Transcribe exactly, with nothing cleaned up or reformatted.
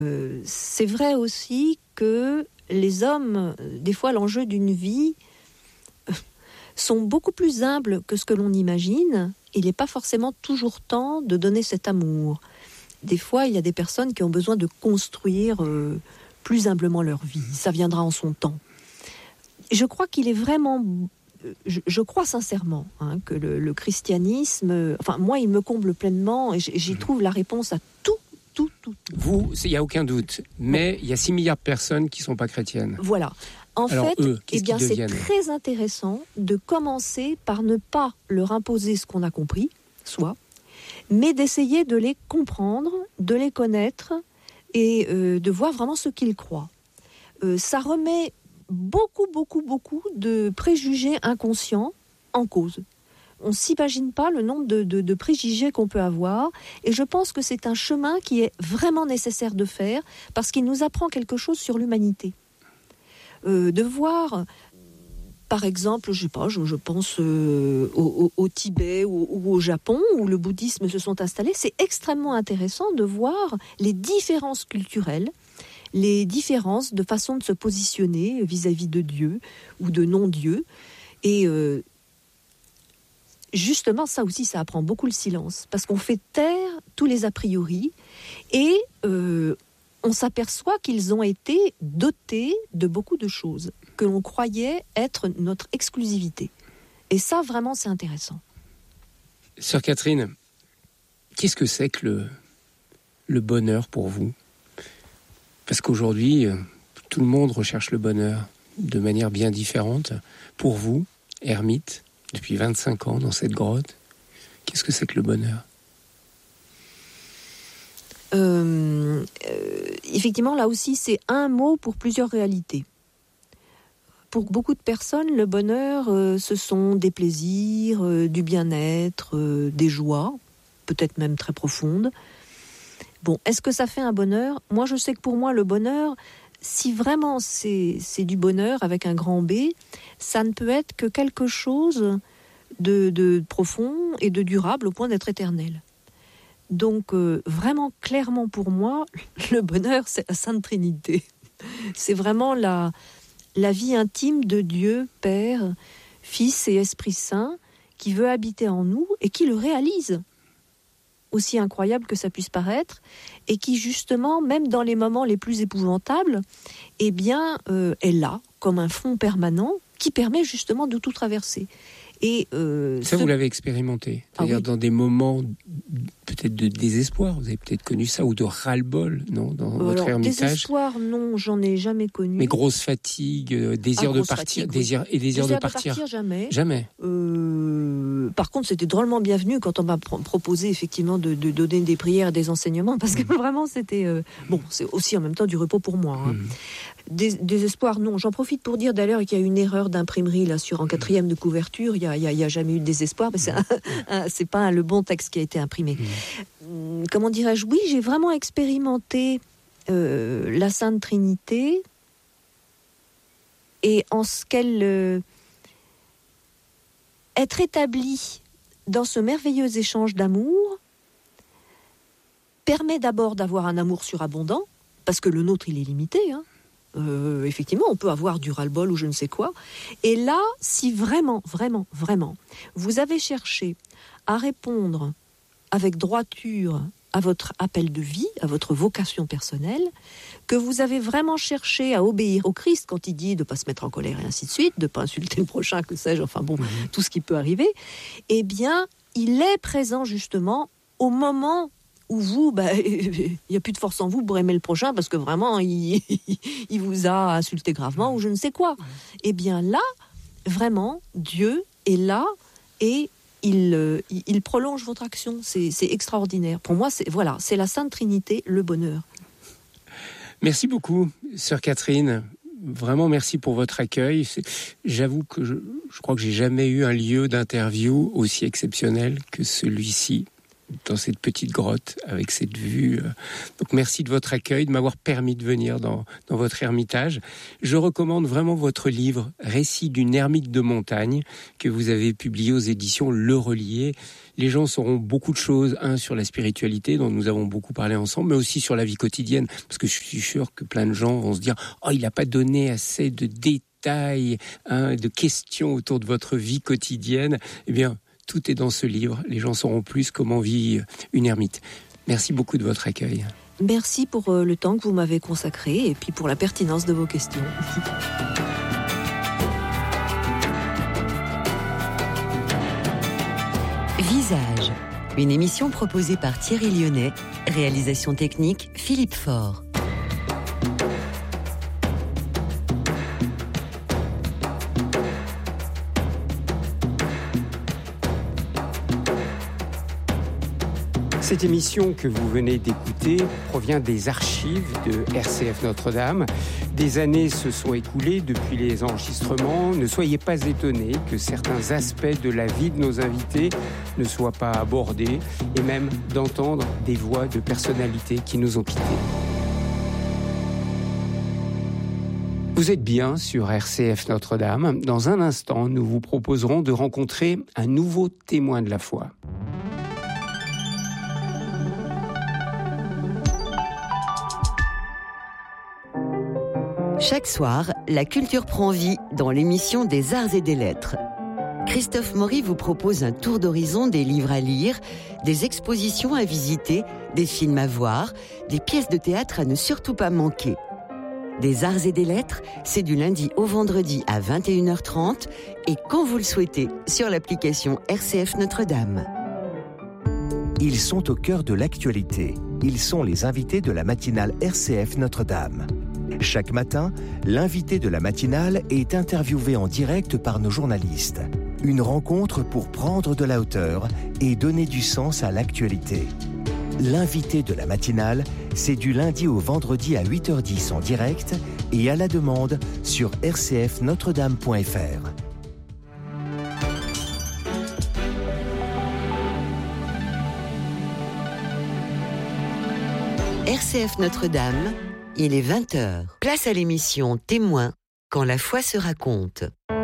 Euh, c'est vrai aussi que les hommes, des fois, l'enjeu d'une vie sont beaucoup plus humbles que ce que l'on imagine. Il n'est pas forcément toujours temps de donner cet amour. Des fois, il y a des personnes qui ont besoin de construire euh, plus humblement leur vie. Ça viendra en son temps. Je crois qu'il est vraiment... Je, je crois sincèrement hein, que le, le christianisme... Enfin, moi, il me comble pleinement et j'y trouve la réponse à tout. Tout, tout, tout. Vous, il n'y a aucun doute, mais il bon. y a six milliards de personnes qui ne sont pas chrétiennes. Voilà. En Alors, fait, eux, eh bien, c'est très intéressant de commencer par ne pas leur imposer ce qu'on a compris, soit, mais d'essayer de les comprendre, de les connaître et euh, de voir vraiment ce qu'ils croient. Euh, ça remet beaucoup, beaucoup, beaucoup de préjugés inconscients en cause. On ne s'imagine pas le nombre de, de, de préjugés qu'on peut avoir. Et je pense que c'est un chemin qui est vraiment nécessaire de faire parce qu'il nous apprend quelque chose sur l'humanité. Euh, de voir, par exemple, je sais pas, je, je pense euh, au, au, au Tibet ou, ou au Japon où le bouddhisme se sont installés. C'est extrêmement intéressant de voir les différences culturelles, les différences de façon de se positionner vis-à-vis de Dieu ou de non-Dieu. Et... Euh, Justement, ça aussi, ça apprend beaucoup le silence, parce qu'on fait taire tous les a priori, et euh, on s'aperçoit qu'ils ont été dotés de beaucoup de choses que l'on croyait être notre exclusivité. Et ça, vraiment, c'est intéressant. Sœur Catherine, qu'est-ce que c'est que le, le bonheur pour vous ? Parce qu'aujourd'hui, tout le monde recherche le bonheur de manière bien différente. Pour vous, ermite, depuis vingt-cinq ans dans cette grotte, qu'est-ce que c'est que le bonheur ? euh, euh, Effectivement, là aussi, c'est un mot pour plusieurs réalités. Pour beaucoup de personnes, le bonheur, euh, ce sont des plaisirs, euh, du bien-être, euh, des joies, peut-être même très profondes. Bon, est-ce que ça fait un bonheur ? Moi, je sais que pour moi, le bonheur, si vraiment c'est, c'est du bonheur avec un grand B, ça ne peut être que quelque chose de, de profond et de durable au point d'être éternel. Donc, euh, vraiment, clairement pour moi, le bonheur, c'est la Sainte Trinité. C'est vraiment la, la vie intime de Dieu, Père, Fils et Esprit Saint, qui veut habiter en nous et qui le réalise. Aussi incroyable que ça puisse paraître, et qui justement, même dans les moments les plus épouvantables, eh bien, euh, est là, comme un fond permanent, qui permet justement de tout traverser. Et euh, ça, ce... vous l'avez expérimenté, c'est-à-dire ah oui. dans des moments peut-être de désespoir, vous avez peut-être connu ça, ou de ras-le-bol, non, dans Alors, votre ermitage. Désespoir, non, j'en ai jamais connu. Mais grosse fatigue, euh, désir ah, de partir, fatigue, désir, et désir, désir de partir. de partir, jamais. Jamais. Euh, par contre, c'était drôlement bienvenu quand on m'a pr- proposé effectivement de, de donner des prières et des enseignements, parce que mmh. vraiment, c'était euh, bon, c'est aussi en même temps du repos pour moi. Hein. Mmh. Des, désespoir, non. J'en profite pour dire d'ailleurs qu'il y a une erreur d'imprimerie là sur en quatrième de couverture. Il y a, il y a, il y a jamais eu de désespoir, mais c'est, un, un, c'est pas un, le bon texte qui a été imprimé. Mmh. Comment dirais-je ? Oui, j'ai vraiment expérimenté euh, la Sainte Trinité et en ce qu'elle euh, être établie dans ce merveilleux échange d'amour permet d'abord d'avoir un amour surabondant, parce que le nôtre il est limité. Hein. Euh, effectivement, on peut avoir du ras-le-bol ou je ne sais quoi. Et là, si vraiment, vraiment, vraiment, vous avez cherché à répondre avec droiture à votre appel de vie, à votre vocation personnelle, que vous avez vraiment cherché à obéir au Christ quand il dit de ne pas se mettre en colère et ainsi de suite, de ne pas insulter le prochain, que sais-je, enfin bon, mmh. tout ce qui peut arriver, eh bien, il est présent justement au moment où vous, bah, il n'y a plus de force en vous pour aimer le prochain parce que vraiment, il, il vous a insulté gravement ou je ne sais quoi. Eh bien là, vraiment, Dieu est là et il, euh, il prolonge votre action. C'est, c'est extraordinaire. Pour moi, c'est, voilà, c'est la Sainte Trinité, le bonheur. Merci beaucoup, Sœur Catherine. Vraiment, merci pour votre accueil. C'est, j'avoue que je, je crois que j'ai jamais eu un lieu d'interview aussi exceptionnel que celui-ci. dans cette petite grotte avec cette vue. Donc merci de votre accueil, de m'avoir permis de venir dans, dans votre ermitage. Je recommande vraiment votre livre « Récit d'une ermite de montagne » que vous avez publié aux éditions Le Relier. Les gens sauront beaucoup de choses, un, sur la spiritualité dont nous avons beaucoup parlé ensemble, mais aussi sur la vie quotidienne, parce que je suis sûr que plein de gens vont se dire « Oh, il n'a pas donné assez de détails, hein, de questions autour de votre vie quotidienne. » Eh bien, tout est dans ce livre. Les gens sauront plus comment vit une ermite. Merci beaucoup de votre accueil. Merci pour le temps que vous m'avez consacré et puis pour la pertinence de vos questions. Visage, une émission proposée par Thierry Lyonnais, réalisation technique Philippe Faure. Cette émission que vous venez d'écouter provient des archives de R C F Notre-Dame. Des années se sont écoulées depuis les enregistrements. Ne soyez pas étonnés que certains aspects de la vie de nos invités ne soient pas abordés et même d'entendre des voix de personnalités qui nous ont quittés. Vous êtes bien sur R C F Notre-Dame. Dans un instant, nous vous proposerons de rencontrer un nouveau témoin de la foi. Chaque soir, la culture prend vie dans l'émission des Arts et des Lettres. Christophe Maury vous propose un tour d'horizon des livres à lire, des expositions à visiter, des films à voir, des pièces de théâtre à ne surtout pas manquer. Des Arts et des Lettres, c'est du lundi au vendredi à vingt et une heures trente et quand vous le souhaitez sur l'application R C F Notre-Dame. Ils sont au cœur de l'actualité. Ils sont les invités de la matinale R C F Notre-Dame. Chaque matin, l'invité de la matinale est interviewé en direct par nos journalistes. Une rencontre pour prendre de la hauteur et donner du sens à l'actualité. L'invité de la matinale, c'est du lundi au vendredi à huit heures dix en direct et à la demande sur r c f notre dame point f r. R C F Notre-Dame, il est vingt heures. Place à l'émission Témoin, quand la foi se raconte.